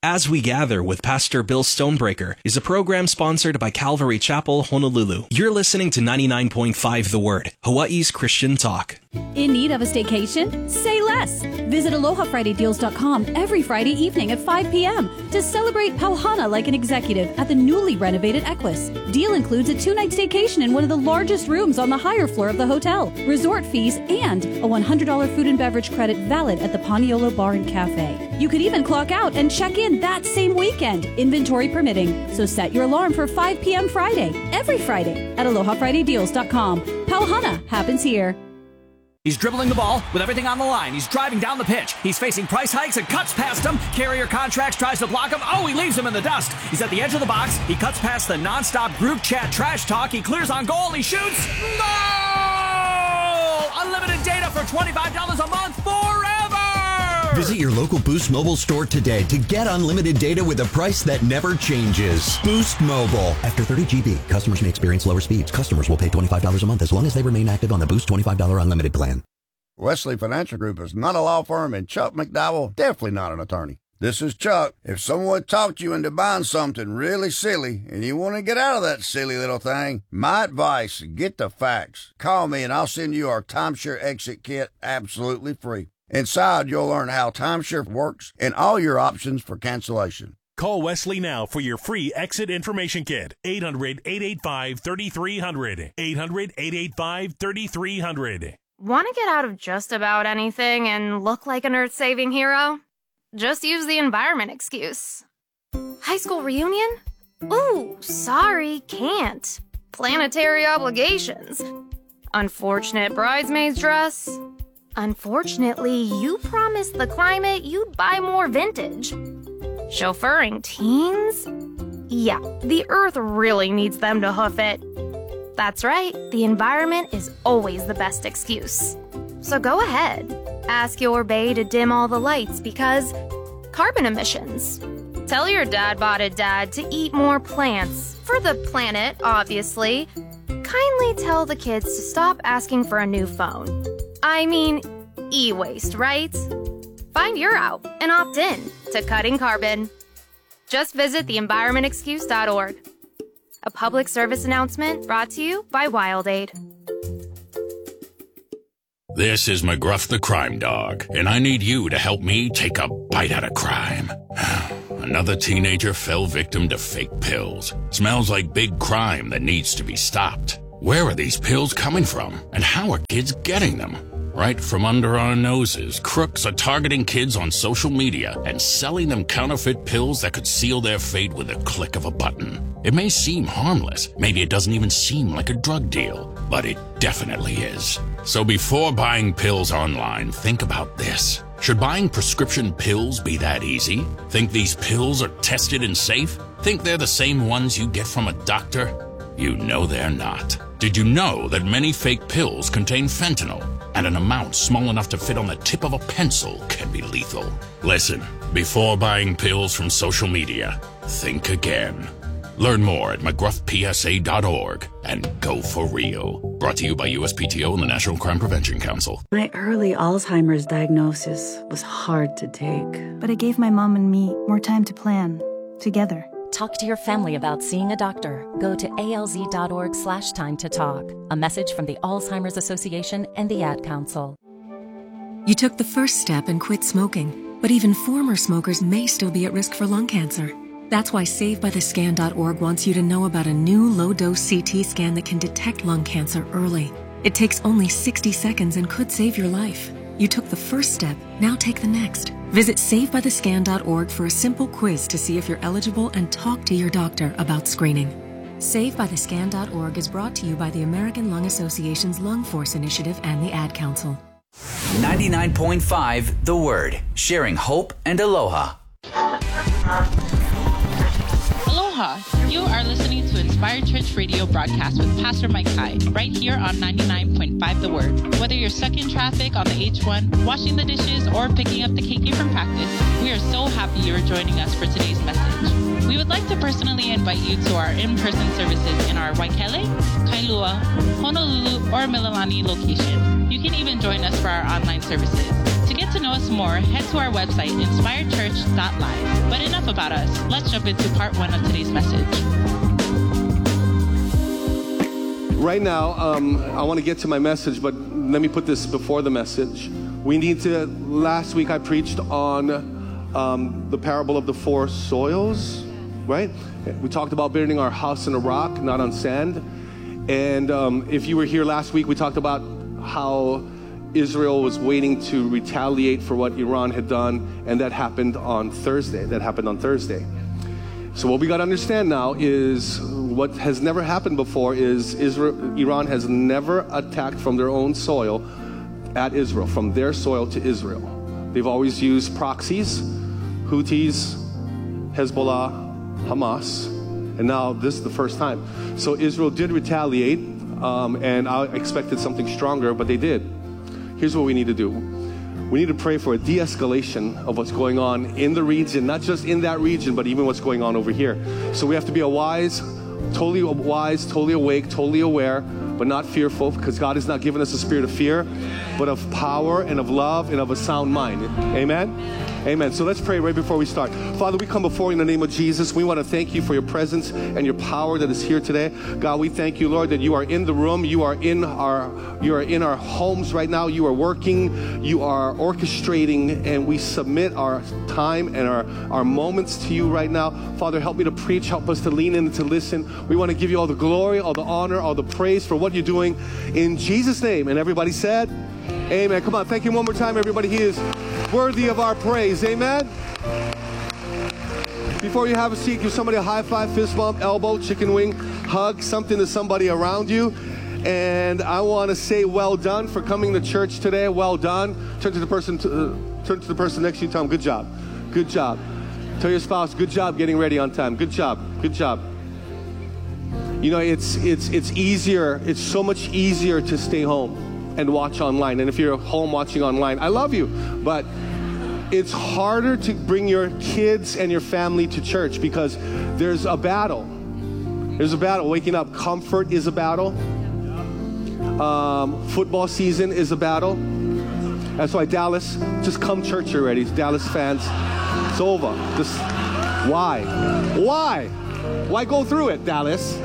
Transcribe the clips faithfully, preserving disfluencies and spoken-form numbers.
As We Gather with Pastor Bill Stonebreaker is a program sponsored by Calvary Chapel, Honolulu. You're listening to ninety-nine point five The Word, Hawaii's Christian talk. In need of a staycation? Say less. Visit aloha friday deals dot com every Friday evening at five p.m. to celebrate Pauhana like an executive at the newly renovated Equus. Deal includes a two-night staycation in one of the largest rooms on the higher floor of the hotel, resort fees, and a one hundred dollars food and beverage credit valid at the Paniolo Bar and Cafe. You could even clock out and check in that same weekend, inventory permitting. So set your alarm for five p.m. Friday, every Friday at aloha friday deals dot com. Pauhana happens here. He's dribbling the ball with everything on the line. He's driving down the pitch. He's facing price hikes and cuts past him. Carrier Contracts tries to block him. Oh, he leaves him in the dust. He's at the edge of the box. He cuts past the nonstop group chat trash talk. He clears on goal. He shoots. Goal! Unlimited data for twenty-five dollars a month forever! Visit your local Boost Mobile store today to get unlimited data with a price that never changes. Boost Mobile. After thirty gigabytes, customers may experience lower speeds. Customers will pay twenty-five dollars a month as long as they remain active on the Boost twenty-five dollars unlimited plan. Wesley Financial Group is not a law firm, and Chuck McDowell definitely not an attorney. This is Chuck. If someone talked you into buying something really silly and you want to get out of that silly little thing, my advice, get the facts. Call me and I'll send you our timeshare exit kit absolutely free. Inside, you'll learn how timeshare works and all your options for cancellation. Call Wesley now for your free exit information kit. eight hundred, eight eight five, three three zero zero. eight hundred, eight eight five, three three zero zero. Want to get out of just about anything and look like an earth-saving hero? Just use the environment excuse. High school reunion? Ooh, sorry, can't. Planetary obligations. Unfortunate bridesmaid's dress. Unfortunately, you promised the climate you'd buy more vintage. Chauffeuring teens? Yeah, the earth really needs them to hoof it. That's right, the environment is always the best excuse. So go ahead, ask your bae to dim all the lights because carbon emissions. Tell your dad-botted dad to eat more plants, for the planet, obviously. Kindly tell the kids to stop asking for a new phone. I mean, e-waste, right? Find your out and opt in to cutting carbon. Just visit the environment excuse dot org. A public service announcement brought to you by WildAid. This is McGruff the Crime Dog, and I need you to help me take a bite out of crime. Another teenager fell victim to fake pills. Smells like big crime that needs to be stopped. Where are these pills coming from, and how are kids getting them? Right from under our noses, crooks are targeting kids on social media and selling them counterfeit pills that could seal their fate with a click of a button. It may seem harmless, maybe it doesn't even seem like a drug deal, but it definitely is. So before buying pills online, think about this. Should buying prescription pills be that easy? Think these pills are tested and safe? Think they're the same ones you get from a doctor? You know they're not. Did you know that many fake pills contain fentanyl? And an amount small enough to fit on the tip of a pencil can be lethal. Listen, before buying pills from social media, think again. Learn more at mcgruff p s a dot org and go for real. Brought to you by U S P T O and the National Crime Prevention Council. My early Alzheimer's diagnosis was hard to take. But it gave my mom and me more time to plan, together. Talk to your family about seeing a doctor. Go to alz.org slash time to talk. A message from the Alzheimer's Association and the Ad Council. You took the first step and quit smoking, but even former smokers may still be at risk for lung cancer. That's why save by the scan dot org wants you to know about a new low-dose C T scan that can detect lung cancer early. It takes only sixty seconds and could save your life. You took the first step, now take the next. Visit save by the scan dot org for a simple quiz to see if you're eligible and talk to your doctor about screening. save by the scan dot org is brought to you by the American Lung Association's Lung Force Initiative and the Ad Council. ninety-nine point five The Word, sharing hope and aloha. Aloha! You are listening to Inspired Church Radio broadcast with Pastor Mike Hai, right here on ninety-nine point five The Word. Whether you're stuck in traffic on the H one, washing the dishes, or picking up the K K from practice, we are so happy you're joining us for today's message. We would like to personally invite you to our in-person services in our Waikele, Kailua, Honolulu, or Mililani location. You can even join us for our online services. To get to know us more, head to our website, inspired church dot live. But enough about us. Let's jump into part one of today's message. Right now, um, I want to get to my message, but let me put this before the message. We need to, last week I preached on um, the parable of the four soils, right? We talked about building our house on a rock, not on sand. And um, if you were here last week, we talked about how Israel was waiting to retaliate for what Iran had done, and that happened on Thursday. That happened on Thursday. So what we got to understand now is what has never happened before is Israel, Iran has never attacked from their own soil at Israel, from their soil to Israel. They've always used proxies, Houthis, Hezbollah, Hamas, and now this is the first time. So Israel did retaliate, um, and I expected something stronger, but they did. Here's what we need to do. We need to pray for a de-escalation of what's going on in the region, not just in that region, but even what's going on over here. So we have to be a wise, totally wise, totally awake, totally aware, but not fearful, because God has not given us a spirit of fear, but of power and of love and of a sound mind. Amen? Amen. So let's pray right before we start. Father, we come before you in the name of Jesus. We want to thank you for your presence and your power that is here today. God, we thank you, Lord, that you are in the room. You are in our, you are in our homes right now. You are working. You are orchestrating, and we submit our time and our, our moments to you right now. Father, help me to preach. Help us to lean in and to listen. We want to give you all the glory, all the honor, all the praise for what you're doing in Jesus' name. And everybody said, amen. Come on, thank you one more time, everybody. He is worthy of our praise. Amen. Before you have a seat, give somebody a high five, fist bump, elbow, chicken wing, hug, something to somebody around you. And I want to say well done for coming to church today. Well done. Turn to the person to, uh, turn to the person next to you. Tell them, good job. Good job. Tell your spouse, good job getting ready on time. Good job. Good job. You know, it's it's it's easier. It's so much easier to stay home and watch online. And if you're home watching online, I love you, but it's harder to bring your kids and your family to church because there's a battle. There's a battle. Waking up, comfort is a battle. Um, football season is a battle. That's why Dallas, just come church already. Dallas fans, it's over. Just, why? Why? Why go through it, Dallas?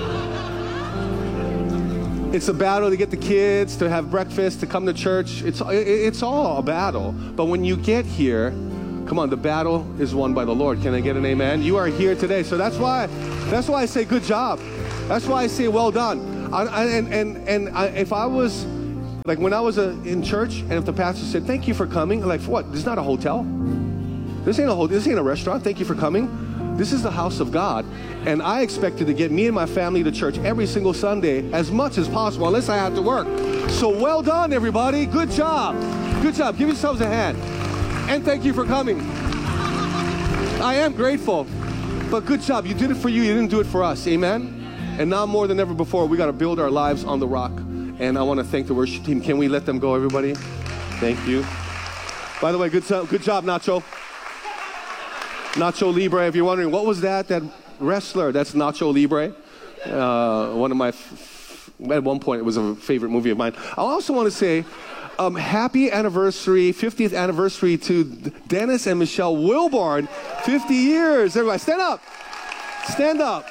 It's a battle to get the kids to have breakfast, to come to church. It's it's all a battle. But when you get here, come on, the battle is won by the Lord. Can I get an amen? You are here today. So that's why that's why I say good job. That's why I say well done. I, I, and and, and I, if I was, like when I was uh, in church, and if the pastor said, thank you for coming, I'm like, for what? This is not a hotel. This ain't a hotel. This ain't a restaurant. Thank you for coming. This is the house of God, and I expected to get me and my family to church every single Sunday as much as possible, unless I had to work. So well done, everybody. Good job. Good job. Give yourselves a hand. And thank you for coming. I am grateful, but good job. You did it for you. You didn't do it for us. Amen? And now more than ever before, we got to build our lives on the rock. And I want to thank the worship team. Can we let them go, everybody? Thank you. By the way, good, good job, Nacho. Nacho Libre, if you're wondering, what was that? That wrestler, that's Nacho Libre. Uh, one of my, f- at one point, it was a favorite movie of mine. I also want to say, um, happy anniversary, fiftieth anniversary to Dennis and Michelle Wilborn. fifty years. Everybody, stand up. Stand up.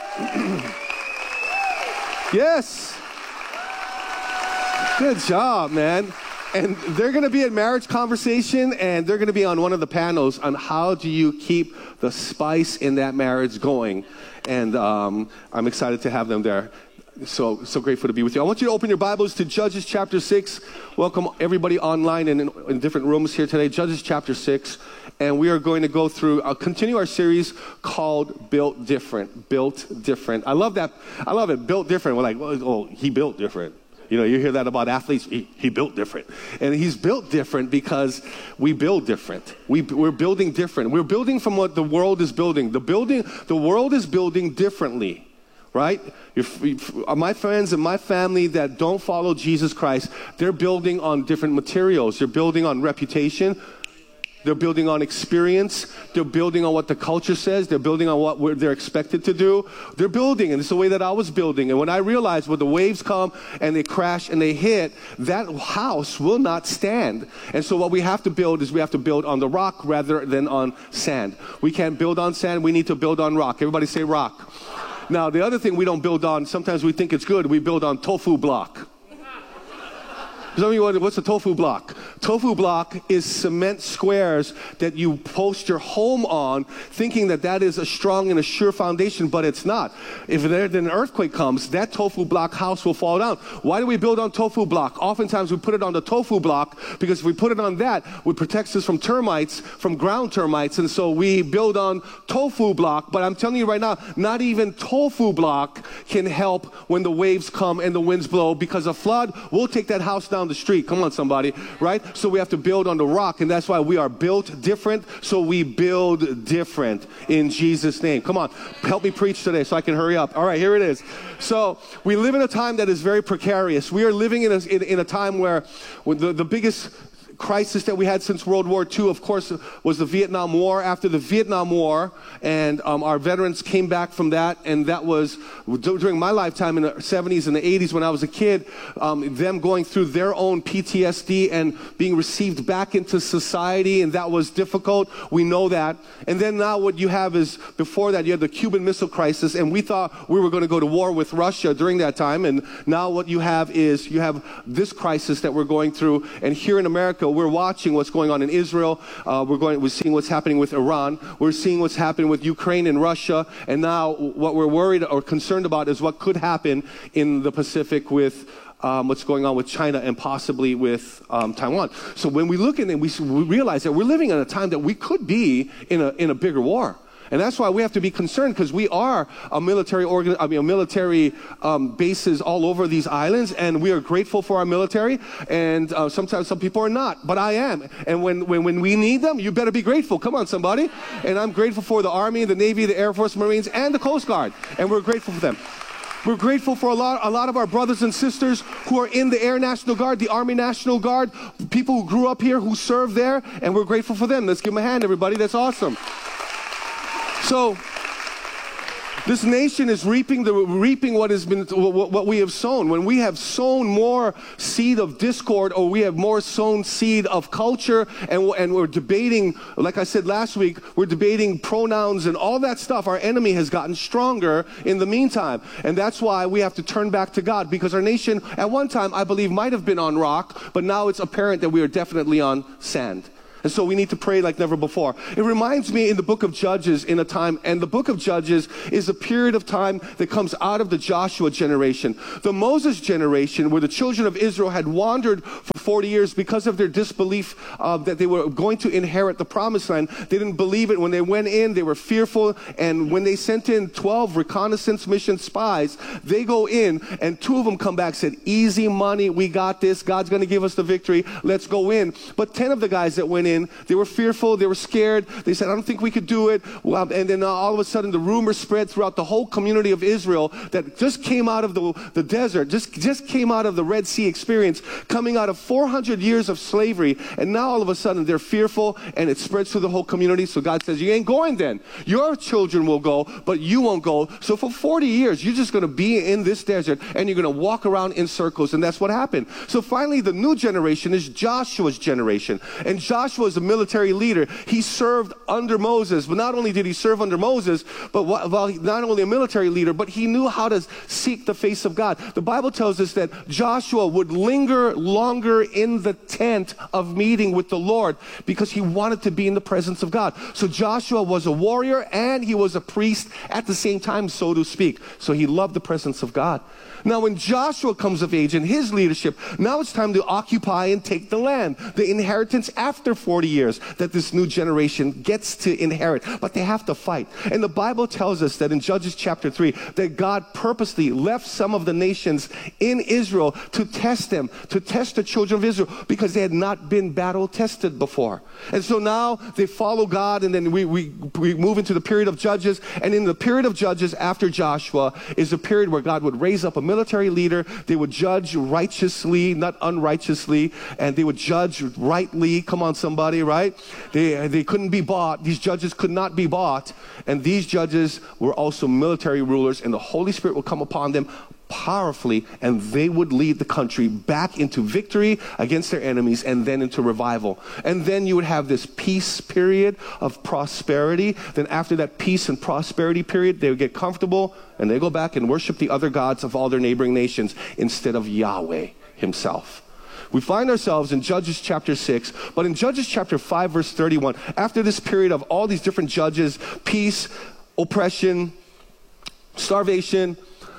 Yes. Good job, man. And they're going to be at Marriage Conversation, and they're going to be on one of the panels on how do you keep the spice in that marriage going. And um, I'm excited to have them there. So, so grateful to be with you. I want you to open your Bibles to Judges chapter six. Welcome everybody online and in, in different rooms here today. Judges chapter six. And we are going to go through, I'll continue our series called Built Different. Built Different. I love that. I love it. Built Different. We're like, oh, he built different. You know, you hear that about athletes. He, he built different. And he's built different because we build different. We, we're building different. We're building from what the world is building. The building, the world is building differently, right? Your, my friends and my family that don't follow Jesus Christ, they're building on different materials. They're building on reputation. They're building on experience. They're building on what the culture says. They're building on what we're, they're expected to do. They're building, and it's the way that I was building. And when I realized when the waves come and they crash and they hit, that house will not stand. And so what we have to build is we have to build on the rock rather than on sand. We can't build on sand. We need to build on rock. Everybody say rock. Now, the other thing we don't build on, sometimes we think it's good, we build on tofu block. Some of you wonder, what's a tofu block? Tofu block is cement squares that you post your home on, thinking that that is a strong and a sure foundation, but it's not. If there, then an earthquake comes, that tofu block house will fall down. Why do we build on tofu block? Oftentimes we put it on the tofu block because if we put it on that, it protects us from termites, from ground termites, and so we build on tofu block. But I'm telling you right now, not even tofu block can help when the waves come and the winds blow, because a flood will take that house down the street. Come on, somebody, right? So we have to build on the rock, and that's why we are built different. So we build different in Jesus' name. Come on, help me preach today so I can hurry up. All right, here it is. So we live in a time that is very precarious. We are living in a, in, in a time where the, the biggest crisis that we had since World War Two, of course, was the Vietnam War. After the Vietnam War, and um, our veterans came back from that, and that was during my lifetime in the seventies and the eighties when I was a kid, um, them going through their own P T S D and being received back into society, and that was difficult. We know that. And then now what you have is, before that, you had the Cuban Missile Crisis, and we thought we were going to go to war with Russia during that time, and now what you have is you have this crisis that we're going through, and here in America, we're watching what's going on in Israel. Uh, we're going. We're seeing what's happening with Iran. We're seeing what's happening with Ukraine and Russia. And now, what we're worried or concerned about is what could happen in the Pacific with um, what's going on with China and possibly with um, Taiwan. So when we look at it, we, we realize that we're living in a time that we could be in a in a bigger war. And that's why we have to be concerned, because we are a military organ, I mean, a military um, bases all over these islands, and we are grateful for our military. And uh, sometimes some people are not, but I am. And when, when when we need them, you better be grateful. Come on, somebody. And I'm grateful for the Army, the Navy, the Air Force, Marines, and the Coast Guard. And we're grateful for them. We're grateful for a lot, a lot of our brothers and sisters who are in the Air National Guard, the Army National Guard, people who grew up here, who served there, and we're grateful for them. Let's give them a hand, everybody. That's awesome. So, this nation is reaping the reaping what has been what, what we have sown. When we have sown more seed of discord, or we have more sown seed of culture, and and we're debating, like I said last week, we're debating pronouns and all that stuff. Our enemy has gotten stronger in the meantime, and that's why we have to turn back to God, because our nation at one time, I believe, might have been on rock, but now it's apparent that we are definitely on sand. And so we need to pray like never before. It reminds me in the book of Judges in a time, and the book of Judges is a period of time that comes out of the Joshua generation. The Moses generation, where the children of Israel had wandered for forty years because of their disbelief uh, that they were going to inherit the promised land. They didn't believe it. When they went in, they were fearful. And when they sent in twelve reconnaissance mission spies, they go in, and two of them come back and said, easy money, we got this. God's going to give us the victory. Let's go in. But ten of the guys that went in, In. They were fearful. They were scared. They said, I don't think we could do it. Well, and then uh, all of a sudden, the rumor spread throughout the whole community of Israel that just came out of the, the desert, just, just came out of the Red Sea experience, coming out of four hundred years of slavery. And now all of a sudden, they're fearful, and it spreads through the whole community. So God says, you ain't going then. Your children will go, but you won't go. So for forty years, you're just going to be in this desert, and you're going to walk around in circles. And that's what happened. So finally, the new generation is Joshua's generation. And Joshua was a military leader. He served under Moses, but not only did he serve under Moses, but while he, not only a military leader, but he knew how to seek the face of God. The Bible tells us that Joshua would linger longer in the tent of meeting with the Lord because he wanted to be in the presence of God. So Joshua was a warrior and he was a priest at the same time, so to speak. So he loved the presence of God. Now when Joshua comes of age in his leadership, now it's time to occupy and take the land, the inheritance after forty years that this new generation gets to inherit, but they have to fight. And the Bible tells us that in Judges chapter three, that God purposely left some of the nations in Israel to test them, to test the children of Israel, because they had not been battle tested before. And so now they follow God, and then we, we, we move into the period of Judges, and in the period of Judges after Joshua is a period where God would raise up a military leader. They would judge righteously, not unrighteously, and they would judge rightly. Come on, somebody. somebody, right? They, they couldn't be bought. These judges could not be bought. And these judges were also military rulers, and the Holy Spirit would come upon them powerfully, and they would lead the country back into victory against their enemies and then into revival. And then you would have this peace period of prosperity. Then after that peace and prosperity period, they would get comfortable and they go back and worship the other gods of all their neighboring nations instead of Yahweh himself. We find ourselves in Judges chapter six, but in Judges chapter five verse thirty-one, after this period of all these different judges, peace, oppression, starvation,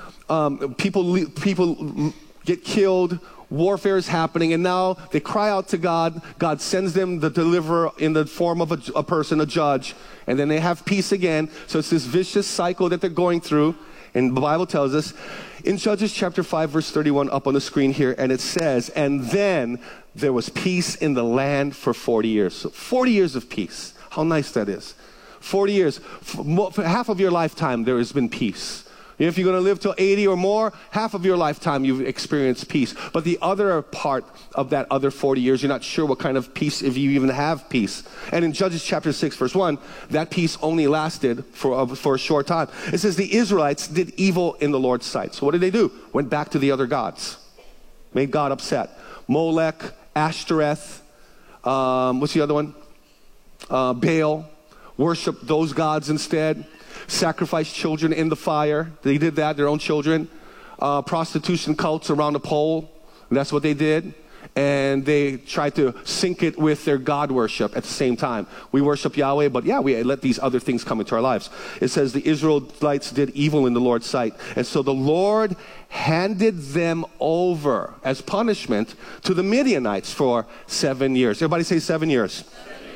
Um, people, people get killed, warfare is happening, and now they cry out to God. God sends them the deliverer in the form of a, a person, a judge, and then they have peace again. So it's this vicious cycle that they're going through, and the Bible tells us in Judges chapter five verse thirty-one up on the screen here, and it says, and then there was peace in the land for forty years. So forty years of peace. How nice that is. forty years. For, for half of your lifetime there has been peace. If you're going to live till eighty or more, half of your lifetime you've experienced peace. But the other part of that other forty years, you're not sure what kind of peace, if you even have peace. And in Judges chapter six verse one, that peace only lasted for a, for a short time. It says the Israelites did evil in the Lord's sight. So what did they do? Went back to the other gods. Made God upset. Molech, Ashtoreth, um, what's the other one? Uh, Baal. Worshiped those gods instead. Sacrificed children in the fire. They did that, their own children. Uh, prostitution cults around a pole. That's what they did. And they tried to sync it with their God worship at the same time. We worship Yahweh, but yeah, we let these other things come into our lives. It says the Israelites did evil in the Lord's sight. And so the Lord handed them over as punishment to the Midianites for seven years. Everybody say seven years.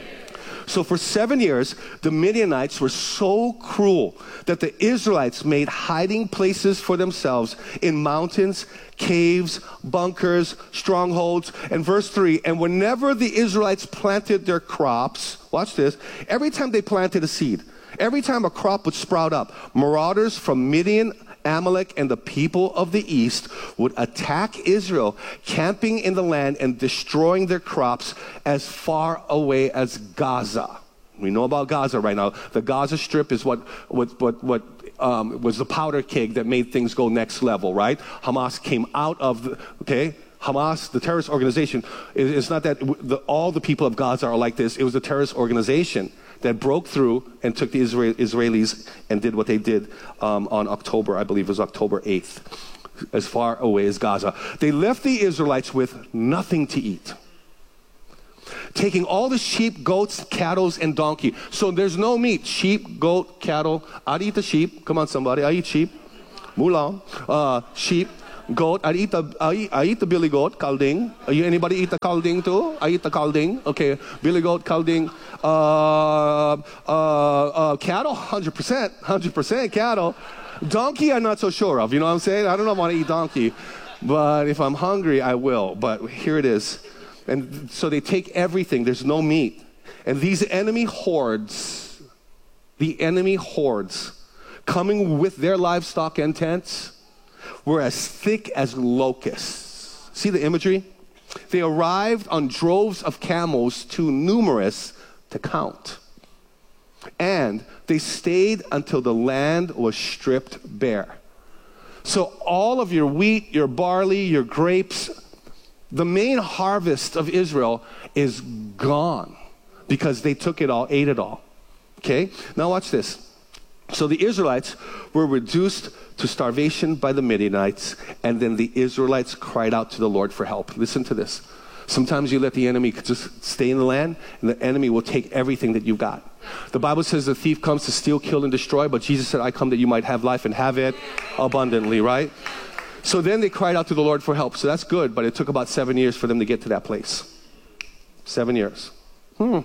So for seven years, the Midianites were so cruel that the Israelites made hiding places for themselves in mountains, caves, bunkers, strongholds. And verse three, and whenever the Israelites planted their crops, watch this, every time they planted a seed, every time a crop would sprout up, marauders from Midian, Amalek, and the people of the east would attack Israel, camping in the land and destroying their crops as far away as Gaza. We know about Gaza right now. The Gaza Strip is what what what, what um, was the powder keg that made things go next level, right? Hamas came out of the, okay? Hamas, the terrorist organization, it's not that the, all the people of Gaza are like this. It was a terrorist organization that broke through and took the Israel, Israelis and did what they did um, on October, I believe it was October eighth, as far away as Gaza. They left the Israelites with nothing to eat, taking all the sheep, goats, cattle, and donkey. So there's no meat. Sheep, goat, cattle. I'd eat the sheep. Come on, somebody. I eat sheep. Mulan. Uh, sheep. Goat, I eat the I eat, I eat the billy goat, kalding. You, anybody eat the kalding too? I eat the kalding. Okay, billy goat, kalding. Uh, uh, uh, cattle, hundred percent, hundred percent cattle. Donkey, I'm not so sure of. You know what I'm saying? I don't know if I want to eat donkey, but if I'm hungry, I will. But here it is, and so they take everything. There's no meat, and these enemy hordes, the enemy hordes, coming with their livestock and tents, were as thick as locusts. See the imagery? They arrived on droves of camels too numerous to count. And they stayed until the land was stripped bare. So all of your wheat, your barley, your grapes, the main harvest of Israel is gone because they took it all, ate it all. Okay? Now watch this. So the Israelites were reduced to starvation by the Midianites, and then the Israelites cried out to the Lord for help. Listen to this. Sometimes you let the enemy just stay in the land, and the enemy will take everything that you've got. The Bible says the thief comes to steal, kill, and destroy, but Jesus said, I come that you might have life and have it abundantly, right? So then they cried out to the Lord for help. So that's good, but it took about seven years for them to get to that place. Seven years. Hmm.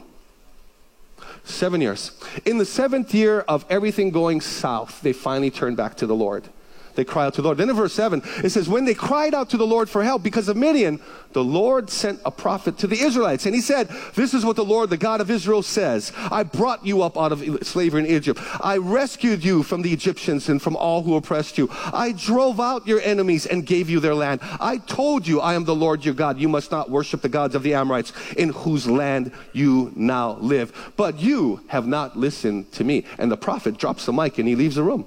Seven years. In the seventh year of everything going south, they finally turned back to the Lord. they cry out to the Lord. Then in verse seven, it says, when they cried out to the Lord for help because of Midian, the Lord sent a prophet to the Israelites. And he said, this is what the Lord, the God of Israel says. I brought you up out of slavery in Egypt. I rescued you from the Egyptians and from all who oppressed you. I drove out your enemies and gave you their land. I told you, I am the Lord your God. You must not worship the gods of the Amorites in whose land you now live. But you have not listened to me. And the prophet drops the mic and he leaves the room.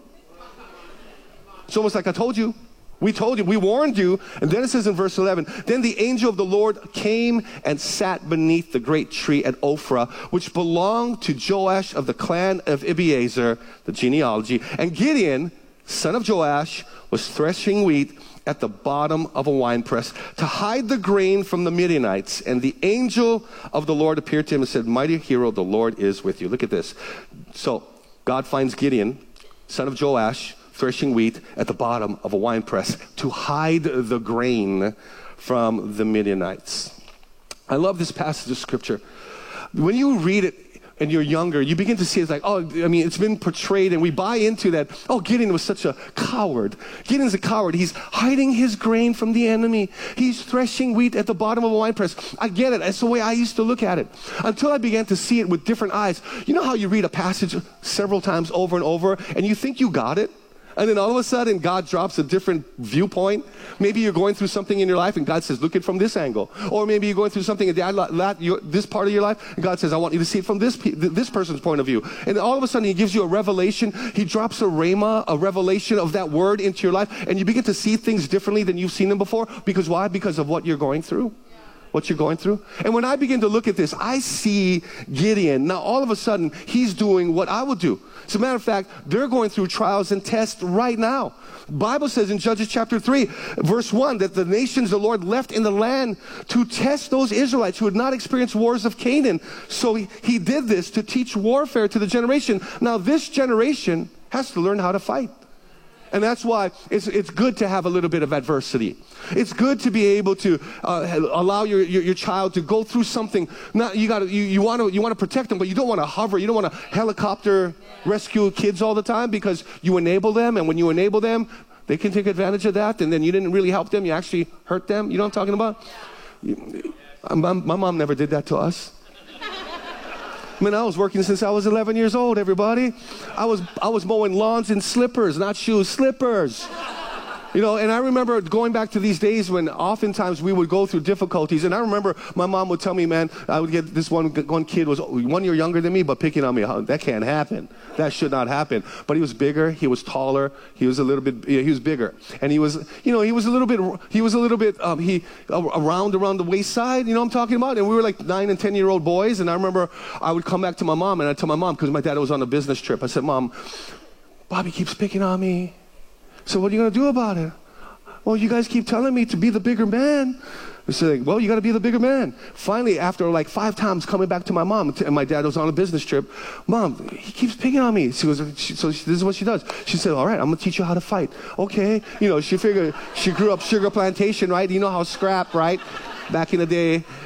It's almost like I told you. We told you. We warned you. And then it says in verse eleven, then the angel of the Lord came and sat beneath the great tree at Ophrah, which belonged to Joash of the clan of Abiezer, the genealogy. And Gideon, son of Joash, was threshing wheat at the bottom of a winepress to hide the grain from the Midianites. And the angel of the Lord appeared to him and said, mighty hero, the Lord is with you. Look at this. So God finds Gideon, son of Joash, threshing wheat at the bottom of a winepress to hide the grain from the Midianites. I love this passage of scripture. When you read it and you're younger, you begin to see it's like, oh, I mean, it's been portrayed and we buy into that, oh, Gideon was such a coward. Gideon's a coward. He's hiding his grain from the enemy. He's threshing wheat at the bottom of a winepress. I get it. That's the way I used to look at it. Until I began to see it with different eyes. You know how you read a passage several times over and over and you think you got it? And then all of a sudden, God drops a different viewpoint. Maybe you're going through something in your life, and God says, look at it from this angle. Or maybe you're going through something in this part of your life, and God says, I want you to see it from this, this person's point of view. And all of a sudden, He gives you a revelation. He drops a rhema, a revelation of that word into your life, and you begin to see things differently than you've seen them before. Because why? Because of what you're going through. What you're going through. And when I begin to look at this, I see Gideon. Now, all of a sudden, he's doing what I would do. As a matter of fact, they're going through trials and tests right now. The Bible says in Judges chapter three, verse one, that the nations the Lord left in the land to test those Israelites who had not experienced wars of Canaan. So he, he did this to teach warfare to the generation. Now, this generation has to learn how to fight. And that's why it's, it's good to have a little bit of adversity. It's good to be able to uh, allow your, your, your child to go through something. Not, you gotta, you, you want to you want to protect them, but you don't want to hover. You don't want to helicopter rescue kids all the time because you enable them. And when you enable them, they can take advantage of that. And then you didn't really help them. You actually hurt them. You know what I'm talking about? You, my, my mom never did that to us. I mean, I was working since I was eleven years old, everybody. I was, I was mowing lawns in slippers, not shoes, slippers. You know, and I remember going back to these days when oftentimes we would go through difficulties. And I remember my mom would tell me, man, I would get this one, one kid was one year younger than me, but picking on me. That can't happen. That should not happen. But he was bigger. He was taller. He was a little bit, he was bigger. And he was, you know, he was a little bit, he was a little bit, um, he, around, around the waist side, you know what I'm talking about? And we were like nine and ten year old boys. And I remember I would come back to my mom and I'd tell my mom, because my dad was on a business trip. I said, Mom, Bobby keeps picking on me. So what are you going to do about it? Well, you guys keep telling me to be the bigger man. I said, well, you got to be the bigger man. Finally, after like five times coming back to my mom, and my dad was on a business trip, Mom, he keeps picking on me. She goes, so this is what she does. She said, all right, I'm going to teach you how to fight. Okay. You know, she figured, she grew up sugar plantation, right? You know how scrap, right? Back in the day.